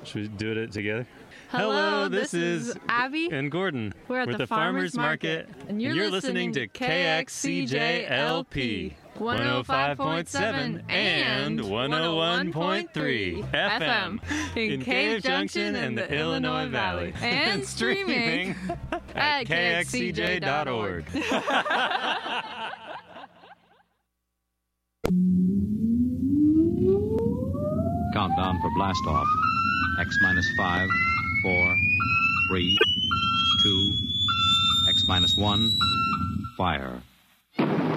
Should we do it together? Hello, this is Abby and Gordon. We're at the Farmers Market, and you're listening to KXCJLP 105.7 and 101.3 FM in Cave Junction and the Illinois Valley, and streaming at kxcj.org. Countdown for blast off. X minus 5, 4, 3, 2, X minus 1, fire.